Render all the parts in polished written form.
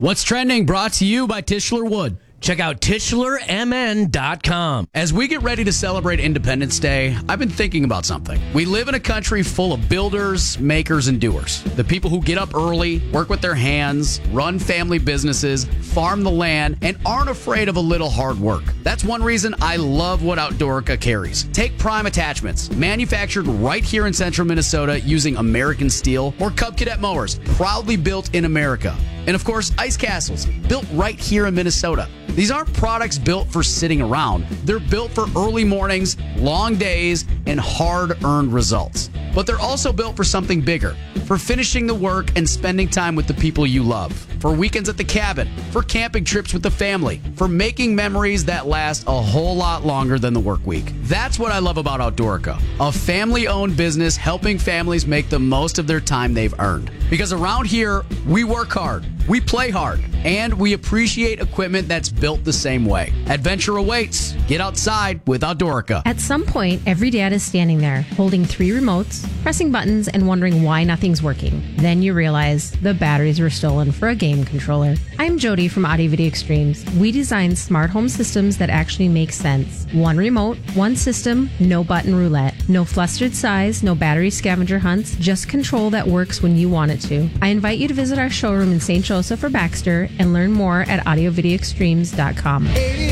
What's trending? Brought to you by Tischler Wood. Check out TischlerMN.com. As we get ready to celebrate Independence Day, I've been thinking about something. We live in a country full of builders, makers, and doers. The people who get up early, work with their hands, run family businesses, farm the land, and aren't afraid of a little hard work. That's one reason I love what Outdoorica carries. Take Prime Attachments, manufactured right here in central Minnesota using American steel, or Cub Cadet mowers, proudly built in America. And of course, ice castles, built right here in Minnesota. These aren't products built for sitting around. They're built for early mornings, long days, and hard-earned results. But they're also built for something bigger, for finishing the work and spending time with the people you love, for weekends at the cabin, for camping trips with the family, for making memories that last a whole lot longer than the work week. That's what I love about Outdoorica, a family-owned business helping families make the most of their time they've earned. Because around here, we work hard, we play hard, and we appreciate equipment that's built the same way. Adventure awaits. Get outside with Outdoorica. At some point, every dad is standing there, holding 3 remotes, pressing buttons, and wondering why nothing's working. Then you realize the batteries were stolen for a game controller. I'm Jody from Audio Video Extremes. We design smart home systems that actually make sense. 1 remote, 1 system, no button roulette. No flustered size, no battery scavenger hunts, just control that works when you want it to. I invite you to visit our showroom in St. Joseph or Baxter and learn more at audiovideoextremes.com.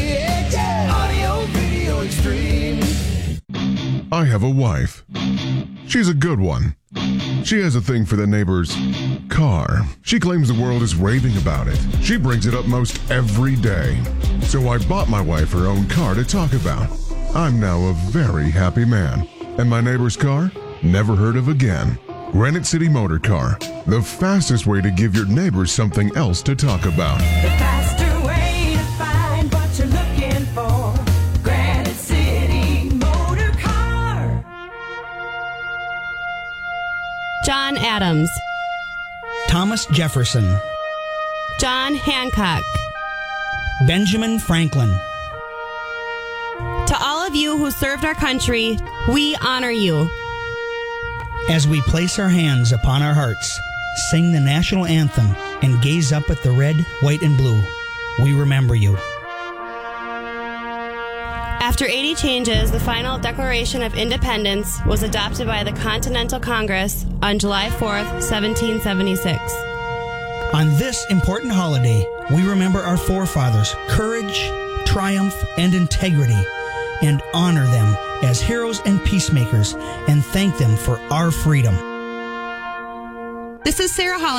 Audio Video Extremes. I have a wife. She's a good one. She has a thing for the neighbor's car. She claims the world is raving about it. She brings it up most every day. So I bought my wife her own car to talk about. I'm now a very happy man. And my neighbor's car? Never heard of again. Granite City Motor Car, the fastest way to give your neighbors something else to talk about. The faster way to find what you're looking for. Granite City Motor Car. John Adams, Thomas Jefferson, John Hancock. Benjamin Franklin. To all of you who served our country, we honor you. As we place our hands upon our hearts, sing the national anthem, and gaze up at the red, white, and blue, we remember you. After 80 changes, the final Declaration of Independence was adopted by the Continental Congress on July 4th, 1776. On this important holiday, we remember our forefathers' courage, triumph, and integrity, and honor them as heroes and peacemakers, and thank them for our freedom. This is Sarah Holland.